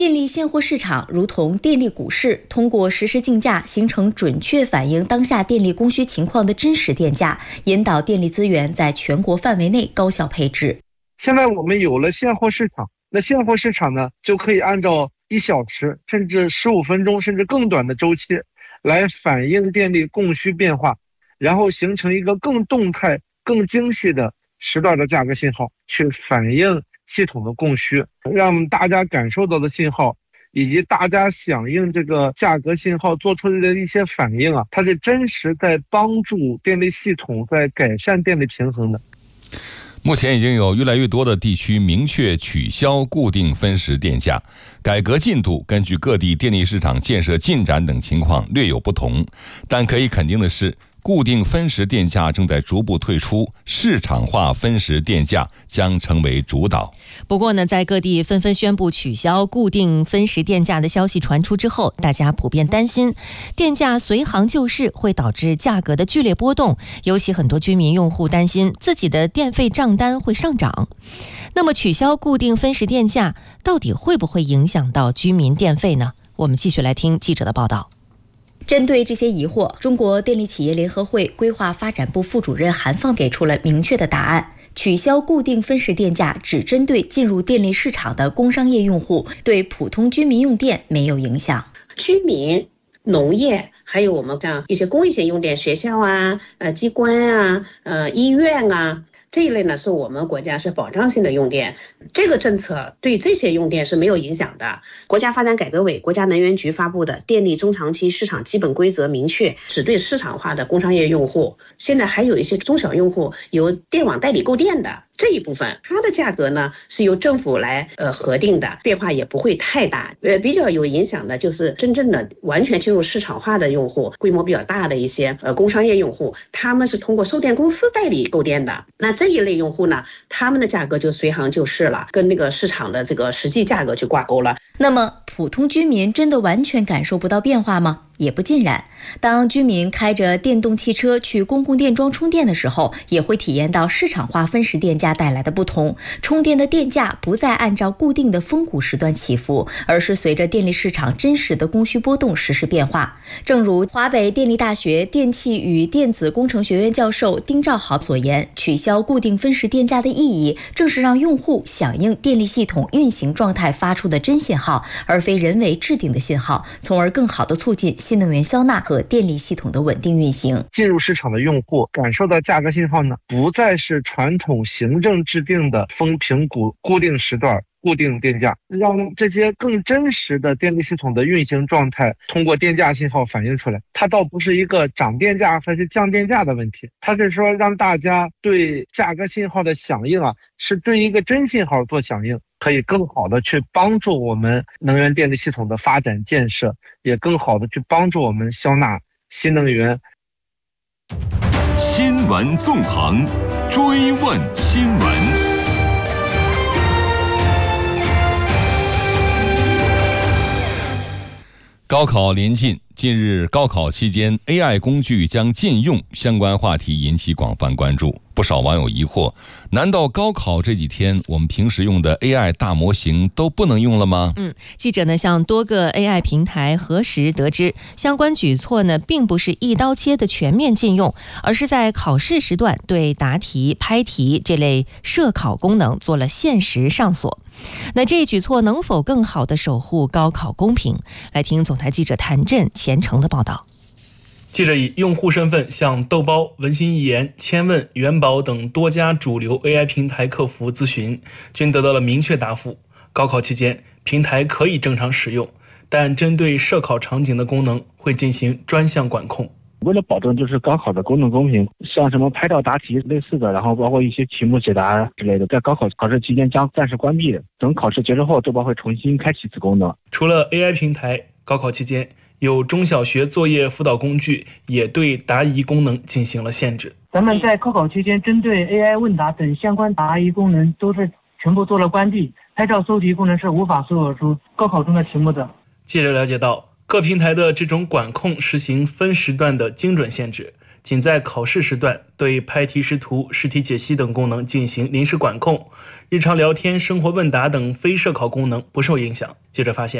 电力现货市场如同电力股市，通过实时竞价形成准确反映当下电力供需情况的真实电价，引导电力资源在全国范围内高效配置。 现在我们有了现货市场，那现货市场呢，就可以按照1小时甚至15分钟甚至更短的周期来反映电力供需变化，然后形成一个更动态更精细的时段的价格信号，去反映系统的供需，让大家感受到的信号以及大家响应这个价格信号做出的一些反应它是真实在帮助电力系统在改善电力平衡的。 目前已经有越来越多的地区明确取消固定分时电价，改革进度根据各地电力市场建设进展等情况略有不同，但可以肯定的是，固定分时电价正在逐步退出，市场化分时电价将成为主导。 不过呢，在各地纷纷宣布取消固定分时电价的消息传出之后，大家普遍担心电价随行就市会导致价格的剧烈波动，尤其很多居民用户担心自己的电费账单会上涨。那么取消固定分时电价到底会不会影响到居民电费呢？我们继续来听记者的报道。 针对这些疑惑，中国电力企业联合会规划发展部副主任韩放给出了明确的答案：取消固定分时电价只针对进入电力市场的工商业用户，对普通居民用电没有影响。 居民、农业还有我们像一些公益性用电，学校机关医院这一类呢，是我们国家是保障性的用电，这个政策对这些用电是没有影响的。国家发展改革委、国家能源局发布的《电力中长期市场基本规则》明确，只对市场化的工商业用户，现在还有一些中小用户由电网代理购电的这一部分，它的价格呢是由政府来核定的，变化也不会太大。比较有影响的就是真正的完全进入市场化的用户，规模比较大的一些工商业用户，他们是通过售电公司代理购电的。那这一类用户呢，他们的价格就随行就市了，跟那个市场的这个实际价格就挂钩了。 那么普通居民真的完全感受不到变化吗？也不尽然。当居民开着电动汽车去公共电桩充电的时候，也会体验到市场化分时电价带来的不同。充电的电价不再按照固定的峰谷时段起伏，而是随着电力市场真实的供需波动实时变化。正如华北电力大学电气与电子工程学院教授丁兆豪所言，取消固定分时电价的意义，正是让用户响应电力系统运行状态发出的真信号，而非人为制定的信号，从而更好地促进新能源消纳和电力系统的稳定运行。 进入市场的用户感受到价格信号呢，不再是传统行政制定的风评估固定时段固定电价，让这些更真实的电力系统的运行状态通过电价信号反映出来。它倒不是一个涨电价还是降电价的问题，它是说让大家对价格信号的响应是对一个真信号做响应，可以更好的去帮助我们能源电力系统的发展建设，也更好的去帮助我们消纳新能源。 新闻纵横，追问新闻。 高考临近，近日高考期间 AI 工具将禁用，相关话题引起广泛关注。不少网友疑惑，难道高考这几天我们平时用的 AI 大模型都不能用了吗？ 记者呢向多个 AI 平台核实得知，相关举措呢并不是一刀切的全面禁用，而是在考试时段对答题、拍题这类设考功能做了限时上锁。那这一举措能否更好地守护高考公平？来听总台记者谭震、钱程的报道。 记者以用户身份向豆包、文心一言、千问、元宝等多家主流 AI 平台客服咨询，均得到了明确答复。高考期间，平台可以正常使用，但针对设考场景的功能会进行专项管控。 为了保证就是高考的公正公平，像什么拍照答题类似的，然后包括一些题目解答之类的，在高考考试期间将暂时关闭的。等考试结束后，豆包会重新开启此功能。 除了 AI 平台，高考期间有中小学作业辅导工具也对答疑功能进行了限制。 咱们在高考期间针对 AI 问答等相关答疑功能都是全部做了关闭，拍照搜题功能是无法搜索出高考中的题目的。 记者了解到，各平台的这种管控实行分时段的精准限制， 仅在考试时段对拍题识图、试题解析等功能进行临时管控，日常聊天、生活问答等非设考功能不受影响。记者发现，